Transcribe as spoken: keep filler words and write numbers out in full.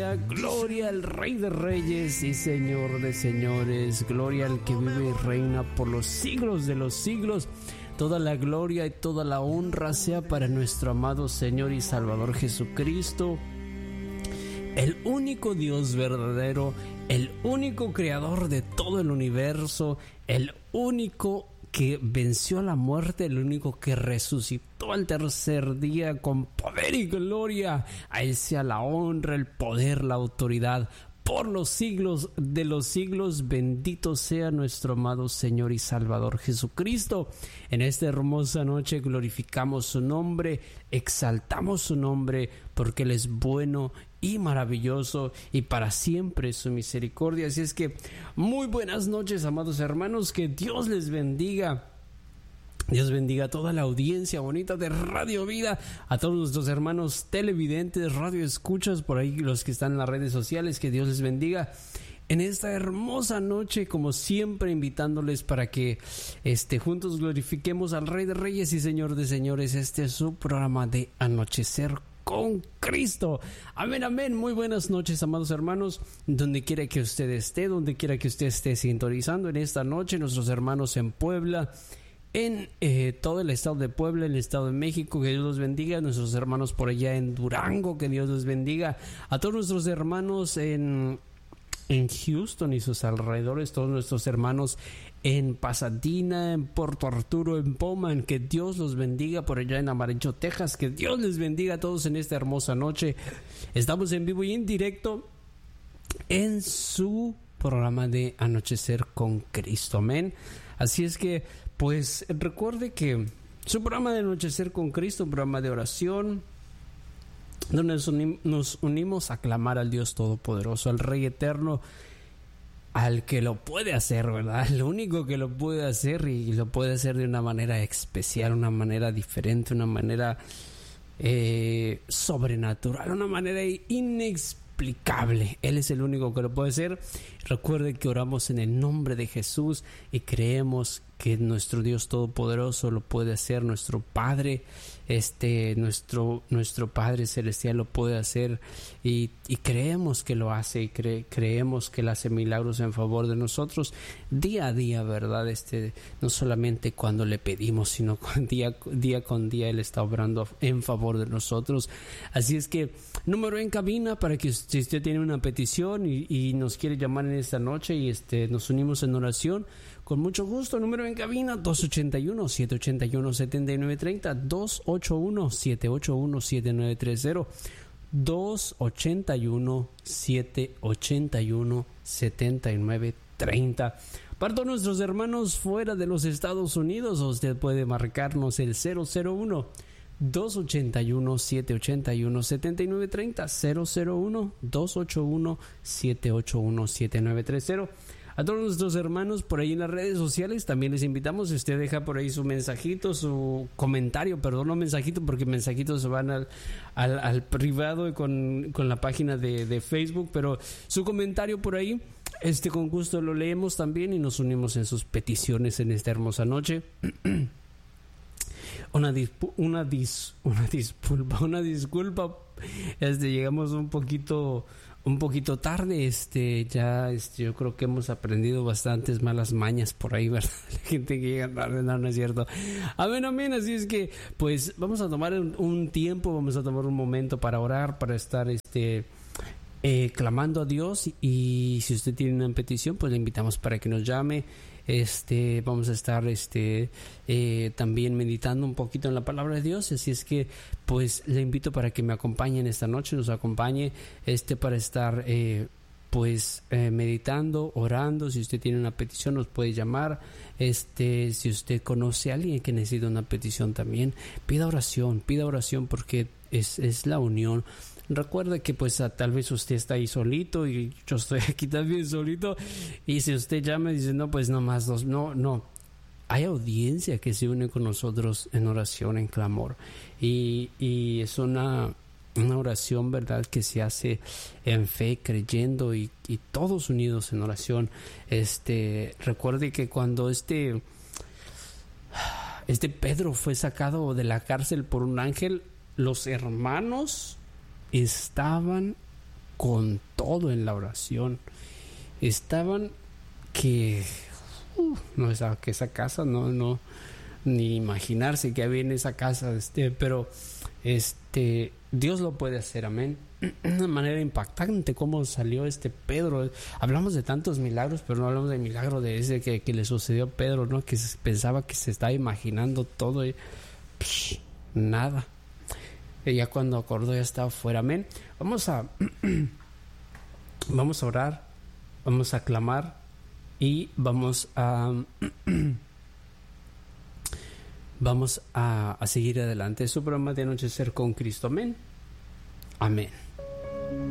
gloria, gloria al Rey de Reyes y Señor de Señores, gloria al que vive y reina por los siglos de los siglos. Toda la gloria y toda la honra sea para nuestro amado Señor y Salvador Jesucristo, el único Dios verdadero, el único creador de todo el universo, el único que venció a la muerte, el único que resucitó al tercer día con poder y gloria. A Él sea la honra, el poder, la autoridad por los siglos de los siglos. Bendito sea nuestro amado Señor y Salvador Jesucristo. En esta hermosa noche glorificamos su nombre, exaltamos su nombre, porque Él es bueno y maravilloso, y para siempre su misericordia. Así es que muy buenas noches, amados hermanos, que Dios les bendiga. Dios bendiga a toda la audiencia bonita de Radio Vida, a todos nuestros hermanos televidentes, radio escuchas, por ahí los que están en las redes sociales, que Dios les bendiga en esta hermosa noche, como siempre, invitándoles para que este, juntos glorifiquemos al Rey de Reyes y Señor de Señores. Este es su programa de Anochecer con Cristo. Amén, amén. Muy buenas noches, amados hermanos, donde quiera que usted esté, donde quiera que usted esté sintonizando en esta noche, nuestros hermanos en Puebla, en eh, todo el estado de Puebla, en el estado de México, que Dios los bendiga. Nuestros hermanos por allá en Durango, que Dios los bendiga. A todos nuestros hermanos en, en Houston y sus alrededores, todos nuestros hermanos en Pasadena, en Puerto Arturo, en Powman, que Dios los bendiga. Por allá en Amarillo, Texas, que Dios les bendiga a todos en esta hermosa noche. Estamos en vivo y en directo en su programa de Anochecer con Cristo. Amén. Así es que, pues, recuerde que su programa de Anochecer con Cristo, un programa de oración, donde nos, unim- nos unimos a clamar al Dios Todopoderoso, al Rey Eterno, al que lo puede hacer, ¿verdad? El único que lo puede hacer, y lo puede hacer de una manera especial, una manera diferente, una manera eh, sobrenatural, una manera inexplicable. Él es el único que lo puede hacer. Recuerde que oramos en el nombre de Jesús y creemos que nuestro Dios Todopoderoso lo puede hacer. Nuestro Padre, este, nuestro, nuestro Padre Celestial lo puede hacer, y, y creemos que lo hace, y cre, creemos que Él hace milagros en favor de nosotros día a día, ¿verdad? Este, no solamente cuando le pedimos, sino con día, día con día Él está obrando en favor de nosotros. Así es que, número en cabina para que si usted tiene una petición y, y nos quiere llamar en esta noche y este, nos unimos en oración, con mucho gusto. Número en cabina dos ochenta y uno, siete ochenta y uno, setenta y nueve treinta, dos ochenta y uno, siete ochenta y uno, siete nueve treinta, dos ochenta y uno, siete ochenta y uno, setenta y nueve treinta. Para todos nuestros hermanos fuera de los Estados Unidos, usted puede marcarnos el cero cero uno, dos ochenta y uno, siete ochenta y uno, setenta y nueve treinta, cero cero uno, dos ochenta y uno, siete ochenta y uno, siete nueve treinta. A todos nuestros hermanos por ahí en las redes sociales también les invitamos. Si usted deja por ahí su mensajito, su comentario, perdón, no mensajito, porque mensajitos se van al, al, al privado y con, con la página de, de Facebook, pero su comentario por ahí, este, con gusto lo leemos también y nos unimos en sus peticiones en esta hermosa noche. Una, dispu- una, dis- una disculpa, una disculpa, este, llegamos un poquito... un poquito tarde, este, ya, este, yo creo que hemos aprendido bastantes malas mañas por ahí, ¿verdad? La gente que llega tarde, no, no es cierto. Amén, amén, así es que, pues, vamos a tomar un, un tiempo, vamos a tomar un momento para orar, para estar, este, eh, clamando a Dios, y si usted tiene una petición, pues le invitamos para que nos llame. Este, vamos a estar este eh, también meditando un poquito en la palabra de Dios, así es que pues le invito para que me acompañen esta noche, nos acompañe este para estar eh, pues eh, meditando, orando. Si usted tiene una petición nos puede llamar, este si usted conoce a alguien que necesita una petición también, pida oración, pida oración porque es, es la unión. Recuerde que pues a, tal vez usted está ahí solito y yo estoy aquí también solito, y si usted llama y dice no, pues no más dos, no, no, hay audiencia que se une con nosotros en oración, en clamor, y, y es una, una oración, verdad, que se hace en fe, creyendo, y, y todos unidos en oración. Este, recuerde que cuando este este Pedro fue sacado de la cárcel por un ángel, los hermanos estaban con todo en la oración. Estaban que uh, no esa que esa casa no no ni imaginarse que había en esa casa, este, pero este Dios lo puede hacer, amén. Una manera impactante cómo salió este Pedro. Hablamos de tantos milagros, pero no hablamos del milagro de ese que, que le sucedió a Pedro, ¿no? Que se, pensaba que se estaba imaginando todo y psh, nada. Y ya cuando acordó ya estaba fuera, amén. Vamos a vamos a orar, vamos a clamar y vamos a vamos a, a seguir adelante. Su programa de Anochecer con Cristo, amén. Amén.